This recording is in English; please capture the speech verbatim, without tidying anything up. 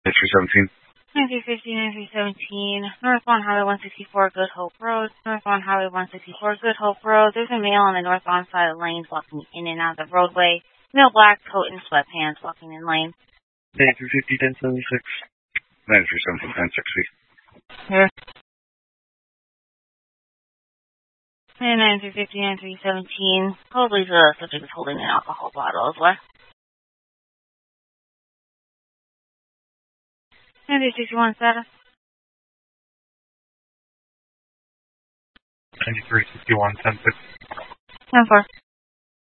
three seventeen. ninety fifty, ninety seventeen, northbound Highway one sixty-four, Good Hope Road. Northbound Highway one sixty-four, Good Hope Road. There's a male on the northbound side of the lanes walking in and out of the roadway. Male black coat and sweatpants walking in lane. ninety-three fifty, ten seventy-six. ninety-three seventeen, ten sixty. Here. And ninety-three fifty, ninety-three seventeen. Probably the subject is holding an alcohol bottle as well. ninety-three sixty-one status. ninety-three sixty-one, ten six. ten four.